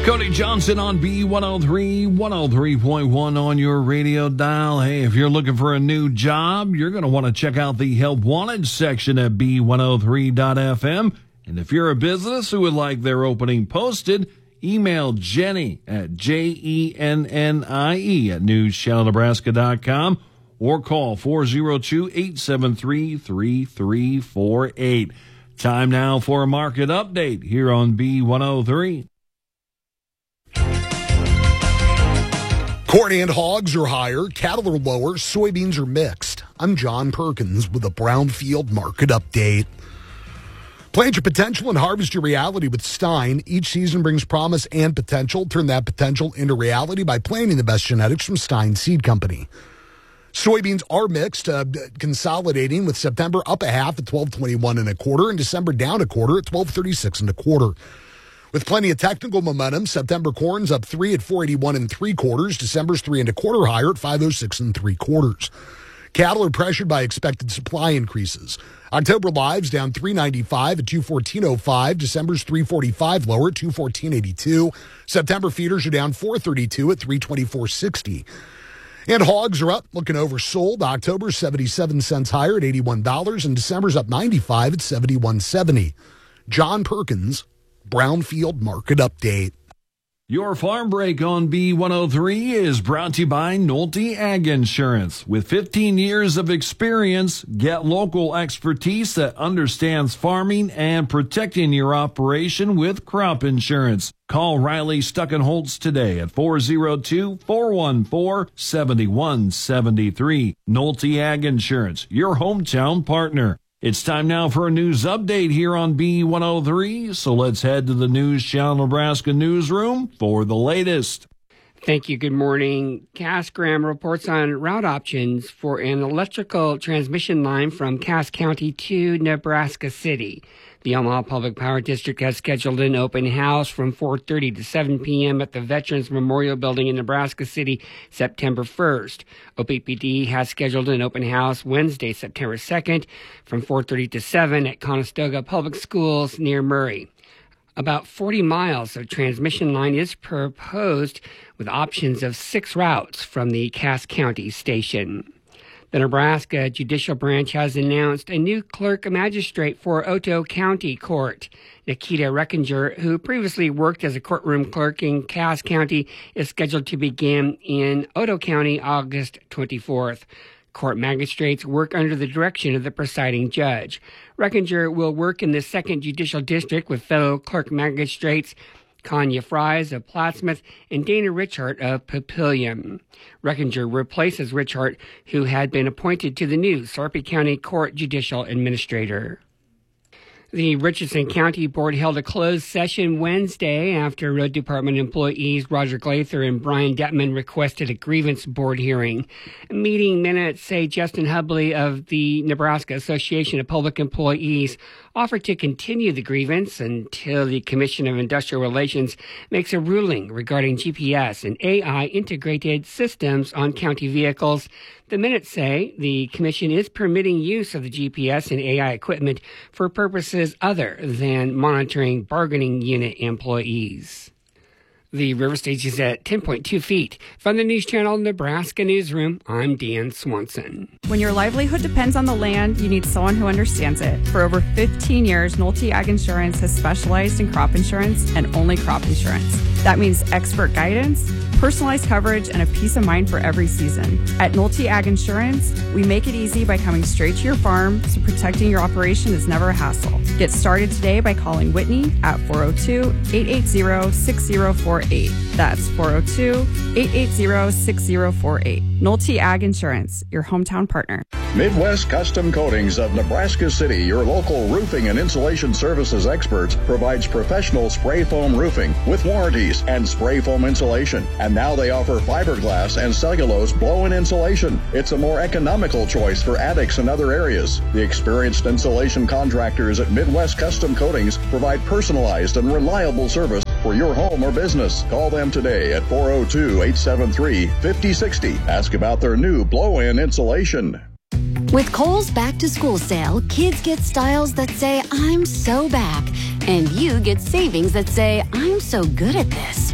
Cody Johnson on B103, 103.1 on your radio dial. Hey, if you're looking for a new job, you're going to want to check out the Help Wanted section at B103.fm. And if you're a business who would like their opening posted, email Jenny at JENNIE at newsshadownebraska.com or call 402-873-3348. Time now for a market update here on B103. Corn and hogs are higher, cattle are lower, soybeans are mixed. I'm John Perkins with a Brownfield Market Update. Plant your potential and harvest your reality with Stein. Each season brings promise and potential. Turn that potential into reality by planting the best genetics from Stein Seed Company. Soybeans are mixed, consolidating with September up a half at 12.21 1/4 and December down a quarter at 12.36 1/4. With plenty of technical momentum, September corn's up 3 at 4.81 3/4. December's 3 1/4 higher at 5.06 3/4. Cattle are pressured by expected supply increases. October lives down 3.95 at 214.05. December's 3.45 lower at 214.82. September feeders are down 4.32 at 324.60. And hogs are up, looking oversold. October's 77 cents higher at $81, and December's up 95 at 71.70. John Perkins, Brownfield Market Update. Your farm break on B103 is brought to you by Nolte Ag Insurance. With 15 years of experience, get local expertise that understands farming and protecting your operation with crop insurance. Call Riley Stuckenholtz today at 402-414-7173. Nolte Ag Insurance, your hometown partner. It's time now for a news update here on B103, so let's head to the News Channel Nebraska newsroom for the latest. Thank you. Good morning. Cass Graham reports on route options for an electrical transmission line from Cass County to Nebraska City. The Omaha Public Power District has scheduled an open house from 4:30 to 7 p.m. at the Veterans Memorial Building in Nebraska City, September 1st. OPPD has scheduled an open house Wednesday, September 2nd, from 4:30 to 7 at Conestoga Public Schools near Murray. About 40 miles of transmission line is proposed with options of 6 routes from the Cass County station. The Nebraska Judicial Branch has announced a new clerk magistrate for Otto County Court. Nikita Reckinger, who previously worked as a courtroom clerk in Cass County, is scheduled to begin in Otto County August 24th. Court magistrates work under the direction of the presiding judge. Reckinger will work in the 2nd Judicial District with fellow clerk magistrates Kanya Fries of Plattsmouth and Dana Richart of Papillion. Reckinger replaces Richart, who had been appointed to the new Sarpy County Court Judicial Administrator. The Richardson County Board held a closed session Wednesday after Road Department employees Roger Glather and Brian Detman requested a grievance board hearing. Meeting minutes say Justin Hubley of the Nebraska Association of Public Employees offered to continue the grievance until the Commission of Industrial Relations makes a ruling regarding GPS and AI integrated systems on county vehicles. The minutes say the Commission is permitting use of the GPS and AI equipment for purposes other than monitoring bargaining unit employees. The river stage is at 10.2 feet. From the News Channel Nebraska Newsroom, I'm Dan Swanson. When your livelihood depends on the land, you need someone who understands it. For over 15 years, Nolte Ag Insurance has specialized in crop insurance and only crop insurance. That means expert guidance, personalized coverage, and a peace of mind for every season. At Nolte Ag Insurance, we make it easy by coming straight to your farm, so protecting your operation is never a hassle. Get started today by calling Whitney at 402-880-6048. That's 402-880-6048. Nolte Ag Insurance, your hometown partner. Midwest Custom Coatings of Nebraska City, your local roofing and insulation services experts, provides professional spray foam roofing with warranties and spray foam insulation. And now they offer fiberglass and cellulose blow-in insulation. It's a more economical choice for attics and other areas. The experienced insulation contractors at Midwest Custom Coatings provide personalized and reliable service for your home or business. Call them today at 402-873-5060. Ask about their new blow-in insulation. With Kohl's Back to School sale, kids get styles that say, I'm so back. And you get savings that say, I'm so good at this.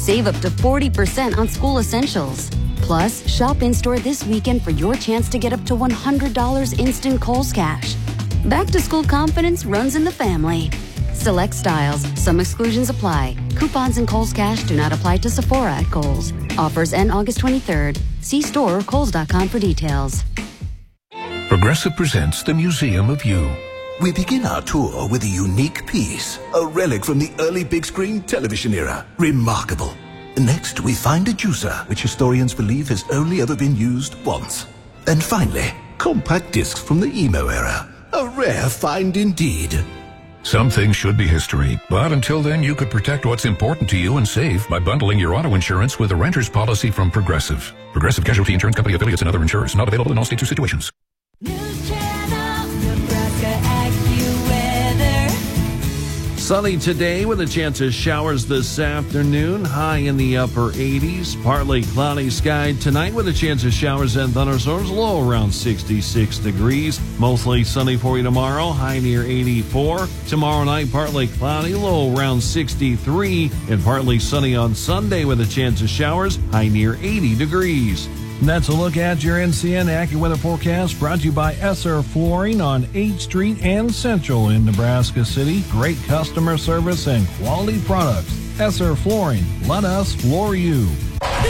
Save up to 40% on school essentials. Plus, shop in-store this weekend for your chance to get up to $100 instant Kohl's Cash. Back-to-school confidence runs in the family. Select styles. Some exclusions apply. Coupons and Kohl's Cash do not apply to Sephora at Kohl's. Offers end August 23rd. See store or Kohl's.com for details. Progressive presents the Museum of You. We begin our tour with a unique piece, a relic from the early big screen television era. Remarkable. Next, we find a juicer, which historians believe has only ever been used once. And finally, compact discs from the emo era. A rare find indeed. Some things should be history, but until then you could protect what's important to you and save by bundling your auto insurance with a renter's policy from Progressive. Progressive Casualty Insurance Company affiliates and other insurers. Not available in all states or situations. News Channel, Nebraska AccuWeather. Sunny today with a chance of showers this afternoon. High in the upper 80s. Partly cloudy sky tonight with a chance of showers and thunderstorms. Low around 66 degrees. Mostly sunny for you tomorrow. High near 84. Tomorrow night partly cloudy. Low around 63. And partly sunny on Sunday with a chance of showers. High near 80 degrees. And that's a look at your NCN AccuWeather forecast brought to you by SR Flooring on 8th Street and Central in Nebraska City. Great customer service and quality products. SR Flooring. Let us floor you.